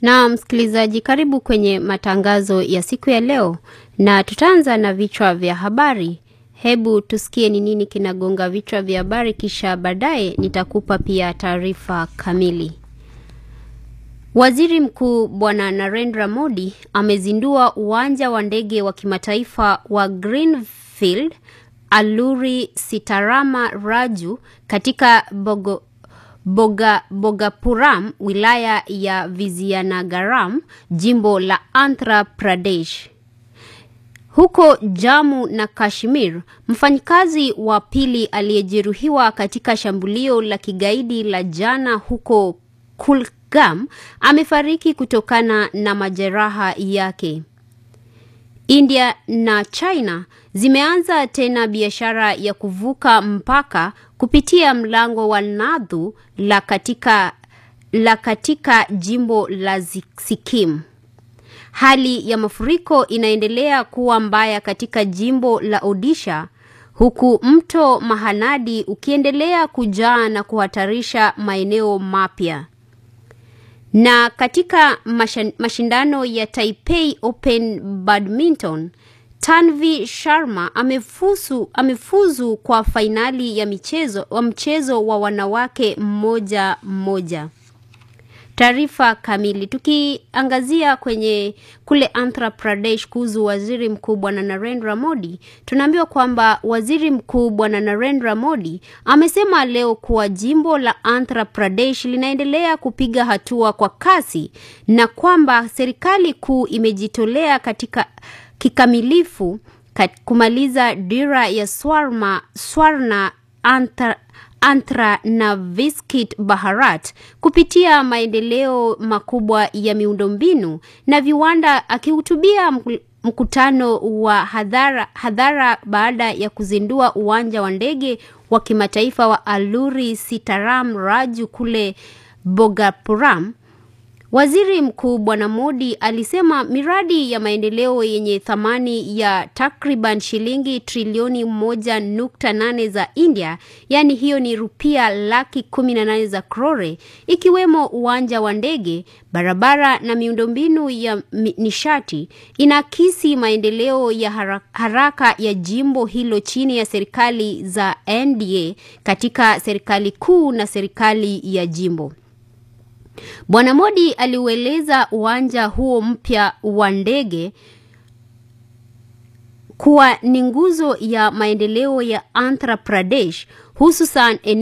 Na msikilizaji, karibu kwenye matangazo ya siku ya leo, na tutaanza na vichwa vya habari. Hebu tusikie ni nini kinagonga vichwa vya habari, kisha baadaye nitakupa pia taarifa kamili. Waziri Mkuu Bwana Narendra Modi amezindua uwanja wa ndege wa kimataifa wa Greenfield Alluri Sitarama Raju katika Bogapuram, wilaya ya Vizianagaram, jimbo la Andhra Pradesh. Huko Jammu na Kashmir, mfanyikazi wa pili aliyejeruhiwa katika shambulio la kigaidi la jana huko Kulgam amefariki kutokana na majeraha yake. India na China zimeanza tena biashara ya kuvuka mpaka kupitia mlango wa Nadhu la katika jimbo la Sikkim. Hali ya mafuriko inaendelea kuwa mbaya katika jimbo la Odisha, huku mto Mahanadi ukiendelea kujaa na kuhatarisha maeneo mapya. Na katika mashindano ya Taipei Open Badminton, Tanvi Sharma amefuzu kwa fainali ya mchezo wa wanawake mmoja. Taarifa kamili, tukiangazia kule Andhra Pradesh kuhusu Waziri Mkuu Bwana Narendra Modi. Tunaambiwa kwamba Waziri Mkuu Bwana Narendra Modi amesema leo kuwa jimbo la Andhra Pradesh linaendelea kupiga hatua kwa kasi na kwamba serikali kuu imejitolea katika kikamilifu kumaliza dira ya Swarna Andhra na Viksit Bharat kupitia maendeleo makubwa ya miundombinu na viwanda. Akihutubia mkutano wa hadhara baada ya kuzindua uwanja wa ndege wa kimataifa wa Alluri Sitaram Raju kule Bogapuram, Waziri Mkuu Bwana Modi alisema miradi ya maendeleo yenye thamani ya takriban shilingi trilioni 1.8 za India, yani hiyo ni rupia 18 za crore, ikiwemo uwanja wa ndege, barabara na miundombinu ya nishati, inakisi maendeleo ya haraka ya jimbo hilo chini ya serikali za NDA katika serikali kuu na serikali ya jimbo. Bwana Modi aliueleza uwanja huo mpya wa ndege kuwa ni nguzo ya maendeleo ya Andhra Pradesh, hususan